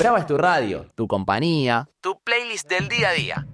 Brava es tu radio, tu compañía, tu playlist del día a día.